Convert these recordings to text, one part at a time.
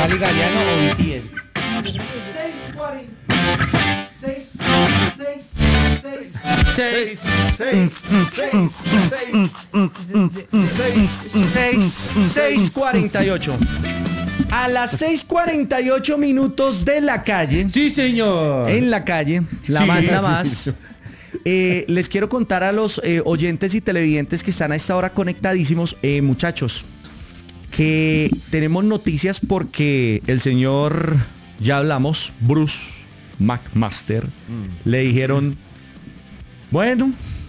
Gali Galeano o BTS. 6:48. A las 6:48 minutos de la calle. Sí, señor. En la calle, la Sí, manda sí, más. sí. Les quiero contar a los oyentes y televidentes que están a esta hora conectadísimos, muchachos, que tenemos noticias porque el señor, ya hablamos, Bruce McMaster, le dijeron, bueno,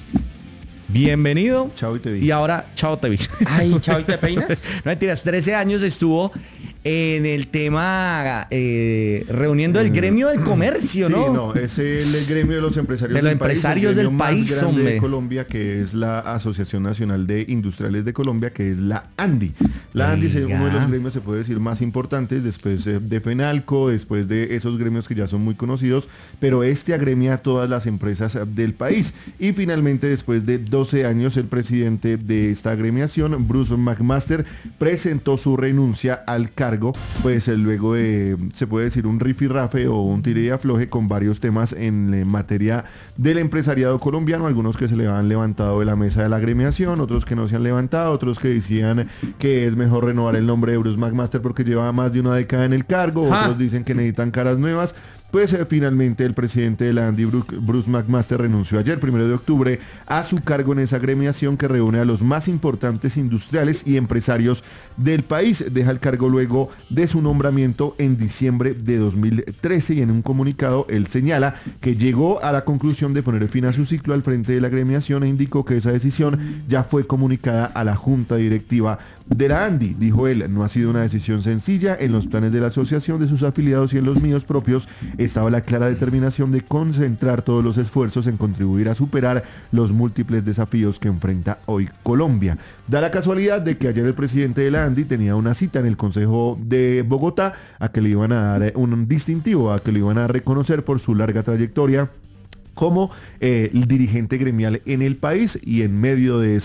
bienvenido. Chao y te vi. Y ahora, chao te vi. Ay, chao, ¿y te peinas? No mentiras, 13 años estuvo en el tema reuniendo el gremio del comercio, Sí, ¿no? no, es el gremio de los empresarios De los empresarios el gremio del más país, grande hombre. de Colombia, que es la Asociación Nacional de Industriales de Colombia, que es la ANDI. La ANDI es Oiga. uno de los gremios, se puede decir, más importantes, después de FENALCO, después de esos gremios que ya son muy conocidos, pero este agremia a todas las empresas del país. Y finalmente, después de 12 años, el presidente de esta agremiación, Bruce McMaster, presentó su renuncia al cargo, pues luego de, se puede decir, un rifirrafe o un tire y afloje con varios temas en materia del empresariado colombiano, algunos que se le han levantado de la mesa de la agremiación, otros que no se han levantado, otros que decían que es mejor renovar el nombre de Bruce McMaster porque lleva más de una década en el cargo, otros dicen que necesitan caras nuevas. Pues finalmente el presidente de la ANDI, Bruce McMaster, renunció ayer, 1 de octubre, a su cargo en esa agremiación que reúne a los más importantes industriales y empresarios del país. Deja el cargo luego de su nombramiento en diciembre de 2013 y en un comunicado él señala que llegó a la conclusión de poner fin a su ciclo al frente de la agremiación e indicó que esa decisión ya fue comunicada a la junta directiva de la ANDI. Dijo él, no ha sido una decisión sencilla. En los planes de la asociación, de sus afiliados y en los míos propios estaba la clara determinación de concentrar todos los esfuerzos en contribuir a superar los múltiples desafíos que enfrenta hoy Colombia. Da la casualidad de que ayer el presidente de la ANDI tenía una cita en el Consejo de Bogotá a que le iban a dar un distintivo, a que le iban a reconocer por su larga trayectoria como el dirigente gremial en el país, y en medio de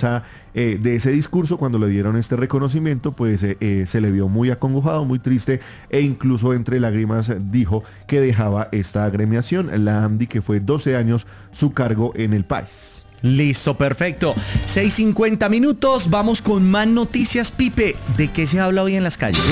ese discurso, cuando le dieron este reconocimiento, pues se le vio muy acongojado, muy triste, e incluso entre lágrimas dijo que dejaba esta agremiación, la ANDI, que fue 12 años su cargo en el país. Listo, perfecto. 6:50 minutos, vamos con más noticias. Pipe, ¿de qué se habla hoy en las calles?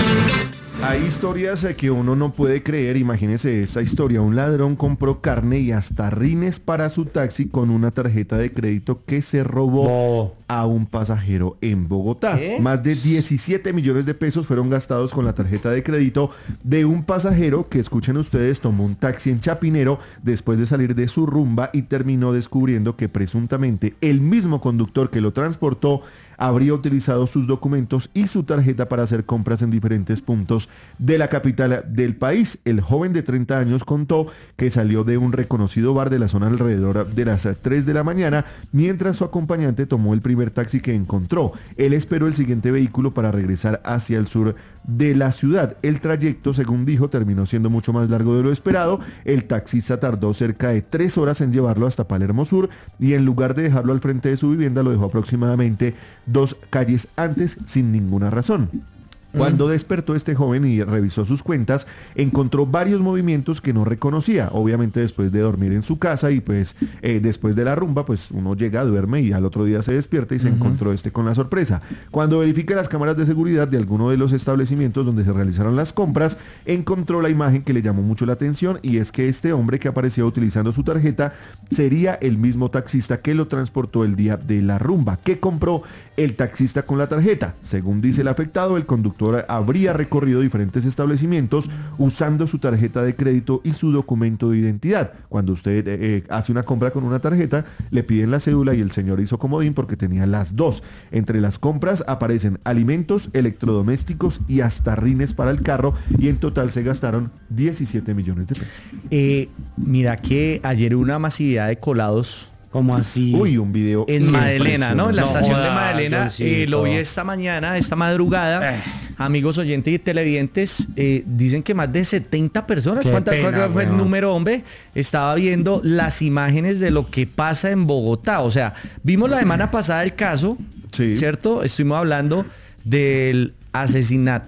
Hay historias que uno no puede creer. Imagínese esta historia. Un ladrón compró carne y hasta rines para su taxi con una tarjeta de crédito que se robó a un pasajero en Bogotá. ¿Qué? Más de 17 millones de pesos fueron gastados con la tarjeta de crédito de un pasajero que, escuchen ustedes, tomó un taxi en Chapinero después de salir de su rumba y terminó descubriendo que presuntamente el mismo conductor que lo transportó habría utilizado sus documentos y su tarjeta para hacer compras en diferentes puntos de la capital del país. El joven de 30 años contó que salió de un reconocido bar de la zona alrededor de las 3 de la mañana, mientras su acompañante tomó el primer taxi que encontró. Él esperó el siguiente vehículo para regresar hacia el sur de la ciudad. El trayecto, según dijo, terminó siendo mucho más largo de lo esperado. El taxista tardó cerca de 3 horas en llevarlo hasta Palermo Sur y, en lugar de dejarlo al frente de su vivienda, lo dejó aproximadamente 2 calles antes sin ninguna razón. Cuando despertó este joven y revisó sus cuentas, encontró varios movimientos que no reconocía. Obviamente, después de dormir en su casa y pues después de la rumba, pues uno llega, duerme y al otro día se despierta y se encontró con la sorpresa. Cuando verifica las cámaras de seguridad de alguno de los establecimientos donde se realizaron las compras, encontró la imagen que le llamó mucho la atención, y es que este hombre que aparecía utilizando su tarjeta sería el mismo taxista que lo transportó el día de la rumba. ¿Qué compró el taxista con la tarjeta? Según dice el afectado, el conductor habría recorrido diferentes establecimientos usando su tarjeta de crédito y su documento de identidad. Cuando usted hace una compra con una tarjeta, le piden la cédula y el señor hizo comodín porque tenía las dos. Entre las compras aparecen alimentos, electrodomésticos y hasta rines para el carro, y en total se gastaron 17 millones de pesos. Mira que ayer hubo una masividad de colados. ¿Cómo así? Uy, un video En Madelena, ¿no? En la estación de jodas, Madelena. Johncito. Lo vi esta mañana, esta madrugada. Amigos oyentes y televidentes, dicen que más de 70 personas. Qué ¿Cuánto pena, fue el weón. número, hombre? Estaba viendo las imágenes de lo que pasa en Bogotá. O sea, vimos la semana pasada el caso, Sí. ¿cierto? Estuvimos hablando del asesinato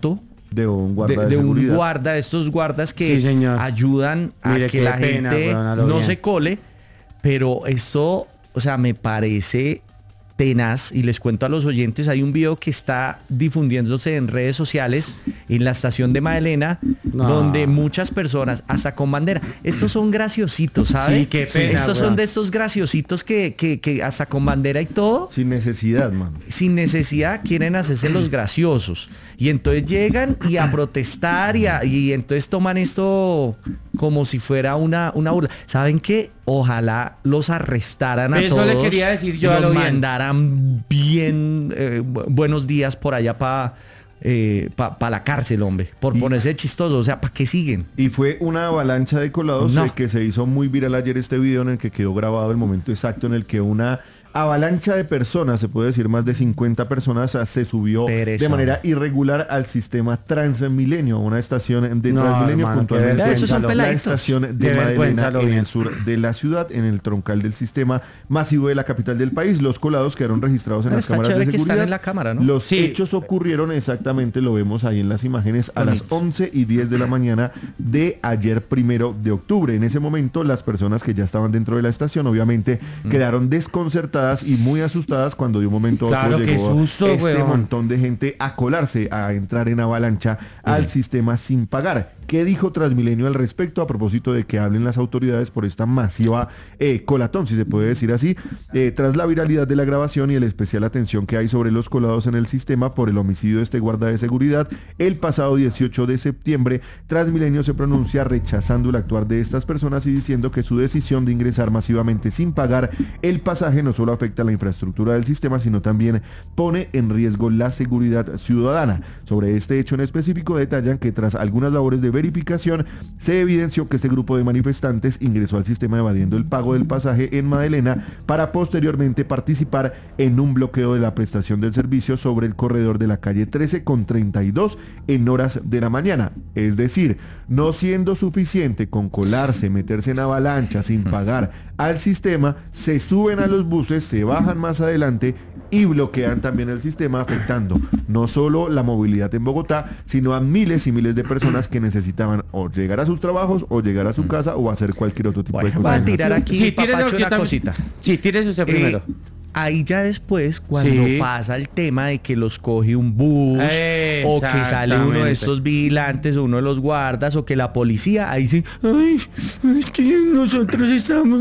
De un guarda de de un seguridad. guarda, estos guardas que Sí, señor. ayudan a Mire, que qué la pena, gente weón, a lo no bien. se cole, pero esto, o sea, me parece tenaz, y les cuento a los oyentes, hay un video que está difundiéndose en redes sociales en la estación de Magdalena, No. donde muchas personas, hasta con bandera, estos son graciositos, ¿sabes? Sí, qué pena, estos son weón. de estos graciositos que hasta con bandera y todo, Sin necesidad, mano. sin necesidad quieren hacerse los graciosos, y entonces llegan y a protestar y entonces toman esto como si fuera una burla. ¿Saben qué? Ojalá los arrestaran a Eso todos. le quería decir yo y a lo los bien. mandaran bien buenos días por allá para la cárcel, hombre, por ponerse chistoso. O sea, ¿para qué siguen? Y fue una avalancha de colados No. que se hizo muy viral ayer este video en el que quedó grabado el momento exacto en el que una avalancha de personas, se puede decir más de 50 personas, se subió Pereza. de manera irregular al sistema Transmilenio, una estación de No, Transmilenio, hermano, puntualmente qué vergüenza, esos son la peladitos. estación Qué de vergüenza, Magdalena lo en bien. el sur de la ciudad, en el troncal del sistema masivo de la capital del país. Los colados quedaron registrados en Pero las está cámaras de chévere que están seguridad. en la cámara, ¿no? Los Sí. hechos ocurrieron exactamente, lo vemos ahí en las imágenes, a las Bonitos. 11:10 de la mañana de ayer 1 de octubre. En ese momento, las personas que ya estaban dentro de la estación, obviamente, quedaron desconcertadas y muy asustadas cuando de un momento a otro Claro, qué llegó susto, este weón. montón de gente a colarse, a entrar en avalancha al sistema sin pagar. ¿Qué dijo Transmilenio al respecto a propósito de que hablen las autoridades por esta masiva colatón, si se puede decir así? Tras la viralidad de la grabación y el especial atención que hay sobre los colados en el sistema por el homicidio de este guarda de seguridad, el pasado 18 de septiembre, Transmilenio se pronuncia rechazando el actuar de estas personas y diciendo que su decisión de ingresar masivamente sin pagar el pasaje no solo afecta a la infraestructura del sistema, sino también pone en riesgo la seguridad ciudadana. Sobre este hecho en específico detallan que tras algunas labores de verificación se evidenció que este grupo de manifestantes ingresó al sistema evadiendo el pago del pasaje en Magdalena para posteriormente participar en un bloqueo de la prestación del servicio sobre el corredor de la calle 13 con 32 en horas de la mañana. Es decir, no siendo suficiente con colarse, meterse en avalancha sin pagar al sistema, se suben a los buses, se bajan más adelante y bloquean también el sistema, afectando no solo la movilidad en Bogotá, sino a miles y miles de personas que necesitaban o llegar a sus trabajos o llegar a su casa o hacer cualquier otro tipo de Bueno, cosa. voy a tirar aquí, Sí, tírese papacho, porque una yo también- cosita. Sí, tírese usted primero. Ahí ya después, cuando Sí. pasa el tema de que los coge un bus, o que sale uno de Exactamente. estos vigilantes, o uno de los guardas, o que la policía, ahí sí, ay, es que nosotros estamos...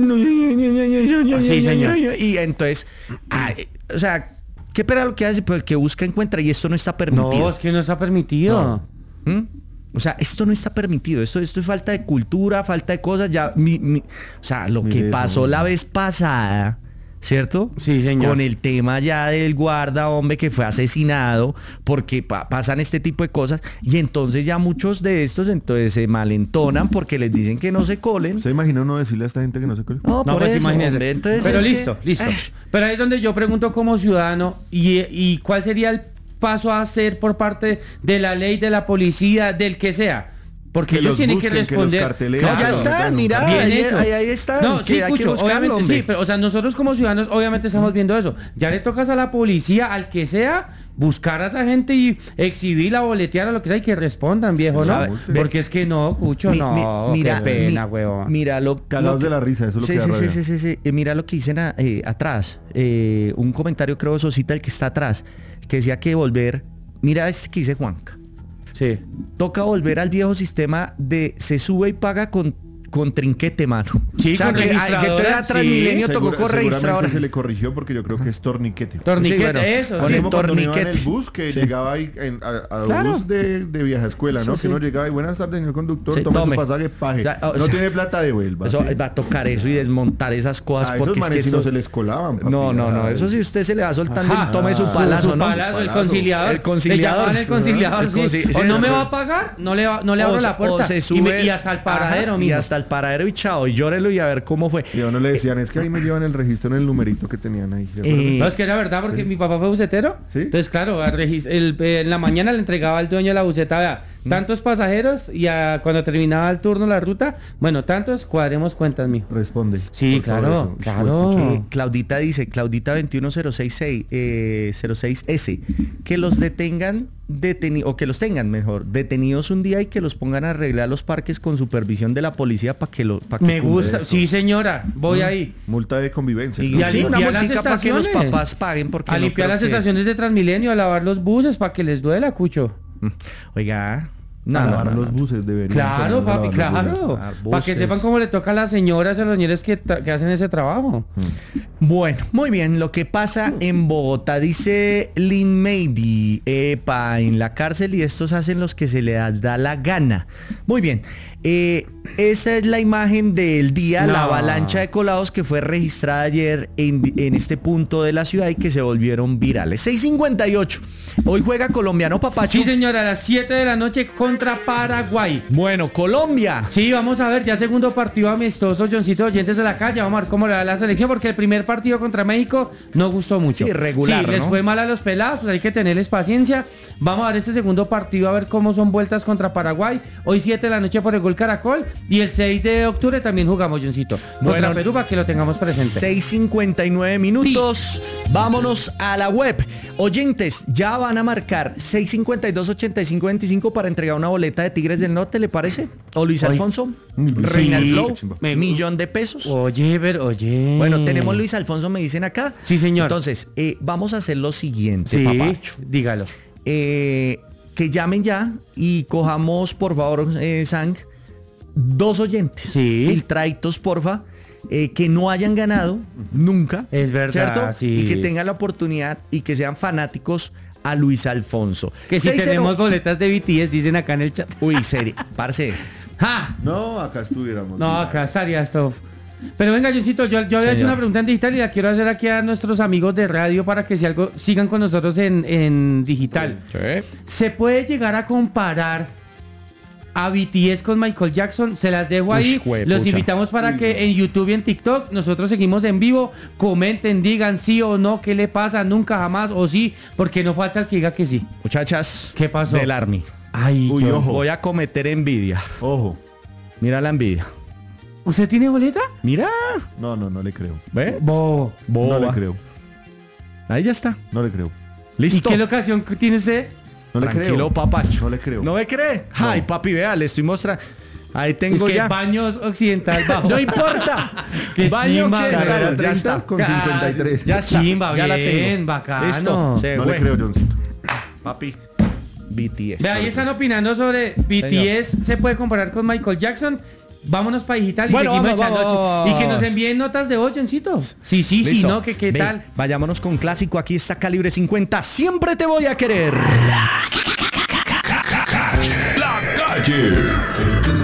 Sí, señor. Y entonces, o sea, ¿qué pena lo que hace? Pues el que busca encuentra, y esto no está permitido. No, es que no está permitido. ¿Mm? O sea, esto no está permitido. Esto es falta de cultura, falta de cosas. Ya, o sea, lo Mire que eso, pasó hombre. la vez pasada, ¿cierto? Sí, señor. Con el tema ya del guarda, hombre, que fue asesinado, porque pasan este tipo de cosas. Y entonces ya muchos de estos entonces se malentonan porque les dicen que no se colen. ¿Se imagina uno decirle a esta gente que no se cole? No, No, por pues eso, imagínese. hombre. Entonces Pero es listo, que- listo. Pero ahí es donde yo pregunto como ciudadano, ¿y cuál sería el paso a hacer por parte de la ley, de la policía, del que sea? Porque Que ellos los tienen busquen, que que los responder. carteleen. No, ya Claro, está, bueno, mira, Bien ahí, hecho. ahí está. No, sí, que hay que escucho, buscarlo, obviamente, hombre. sí, pero o sea, nosotros como ciudadanos obviamente estamos viendo eso. Ya le tocas a la policía, al que sea, buscar a esa gente y exhibirla, boletear a lo que sea y que respondan, viejo, ¿no? ¿Sabe? Porque es que no, Cucho, no, qué pena, huevón. Mira Cagados que- de la risa, eso es lo sí, que da sí, rabia. sí. Mira lo que dicen atrás. Un comentario, creo, Sosita, el que está atrás, que decía que volver. Mira este que dice Juanca. Sí. Toca volver al viejo sistema de se sube y paga con trinquete, mano. Sí, o sea, con que registradora, a Transmilenio sí. tocó con Seguramente registradora. se le corrigió porque yo creo que es torniquete. Torniquete, Sí, bueno. eso. Así Con el como cuando uno iba en el torniquete. bus que llegaba ahí a Claro. bus de vieja escuela, ¿no? Sí, que uno sí. llegaba y buenas tardes, señor conductor, Sí, tome tome. su pasaje, paje. O sea, o no sea, tiene plata, devuelva. Eso sí. va a tocar eso y desmontar esas cosas A esos porque es que manes sí no esto- se les colaban, papi. No, Ay. eso sí usted se le va soltando Ajá. y tome su Su palazo, ¿no? palazo, el Palazo. conciliador. El conciliador. Le llaman el conciliador, El sí. conci- sí, O no sí. me va a pagar, no le abro O la puerta. se Y sube y hasta el paradero, ajá, y mijo. hasta el paradero y chao, y llórelo y a ver cómo fue. Y a uno le decían, es que ahí me llevan el registro en el numerito que tenían ahí. ¿de acuerdo? No, es que era verdad porque mi papá fue bucetero. ¿Sí? Entonces, claro, en la mañana le entregaba al dueño de la buceta, vea, tantos pasajeros y cuando terminaba el turno, la ruta, bueno, tantos, cuadremos cuentas, mijo. Responde. Sí, por favor, claro, eso. claro. Claudita dice, Claudita 21066, que los detengan o que los tengan mejor detenidos un día y que los pongan a arreglar los parques con supervisión de la policía para que Me gusta, eso. sí señora, voy ahí. Multa de convivencia. y a sí, una limpiar las multica para que los estaciones. papás paguen porque A no limpiar creo las que- estaciones de Transmilenio, a lavar los buses para que les duela, cucho. Oiga, A lavar los buses deberían. Claro, ponerlos a papi, lavar los claro. Ah, Para que buses. sepan cómo le toca a las señoras y a los señores que hacen ese trabajo. Bueno, muy bien, lo que pasa en Bogotá, dice Lynn Mady, en la cárcel y estos hacen los que se les da la gana. Muy bien, esa es la imagen del día, No. la avalancha de colados que fue registrada ayer en este punto de la ciudad y que se volvieron virales. 6:58, hoy juega colombiano Papacho. Sí, señora, a las 7 de la noche contra Paraguay. Bueno, Colombia. Sí, vamos a ver, ya segundo partido amistoso, Johncito, oyentes de la calle, vamos a ver cómo le va la selección, porque el primer partido contra México no gustó mucho. Sí, regular, Sí, les ¿no? fue mal a los pelados, pues hay que tenerles paciencia. Vamos a ver este segundo partido, a ver cómo son vueltas contra Paraguay. Hoy 7 de la noche por el Gol Caracol, y el 6 de octubre también jugamos, Johncito. Contra Bueno, Perú, para que lo tengamos presente. 6:59 minutos. Vámonos a la web. Oyentes, ya van a marcar 652-8525 para entregar una boleta de Tigres del Norte, ¿le parece? O Luis Oye, Alfonso, sí, Reina del Flow, me- $1.000.000 de pesos. Oye, pero, oye. Bueno, tenemos Luis Alfonso, me dicen acá. Sí, señor. Entonces, vamos a hacer lo siguiente, Sí, Papacho. dígalo. Que llamen ya y cojamos, por favor, Sang, 2 oyentes. Sí. Filtraitos, porfa. Que no hayan ganado nunca. Es verdad, ¿cierto? sí. Y que tengan la oportunidad y que sean fanáticos a Luis Alfonso. Que si 6-0. tenemos boletas de BTS, dicen acá en el chat. Uy, serio. Parce. ¡Ja! No, acá estuviéramos. No, acá estaría esto. Pero venga, Johncito, yo había hecho Señor. una pregunta en digital y la quiero hacer aquí a nuestros amigos de radio para que si algo sigan con nosotros en digital. ¿Se puede llegar a comparar a BTS con Michael Jackson? Se las dejo ahí. Uy, juepucha. Los invitamos para que en YouTube y en TikTok nosotros seguimos en vivo. Comenten, digan sí o no, qué le pasa, nunca, jamás, o sí, porque no falta el que diga que sí. Muchachas. ¿Qué pasó? Del Army. Ay, Uy, yo- ojo. Voy a cometer envidia. Ojo. Mira la envidia. ¿Usted tiene boleta? Mira. No, no le creo. ¿Ve? Bo. Boba. No le creo. Ahí ya está. No le creo. ¿Y Listo. qué locación tiene usted? No le Tranquilo, creo. Papacho. No le creo. ¿No me cree? No. Ay, papi, vea, le estoy mostrando. Ahí Es tengo que ya. Baños Occidental bajo. No importa. Qué Baño chimba, occidental. Carrera Ya 30 está. con 53. Ya está. Chimba, ya la bien, tengo. bacano. Listo. Se No fue. le creo, Johncito. Papi. BTS. Ve, ahí están opinando sobre BTS. ¿Se puede comparar con Michael Jackson? Vámonos para digital y Bueno, seguimos vamos, echando vamos. Y que nos envíen notas de voz, Johncito. Sí, sí, sí, Listo. ¿no? Que qué Ve, tal. Vayámonos con clásico. Aquí está Calibre 50. Siempre te voy a querer. La calle.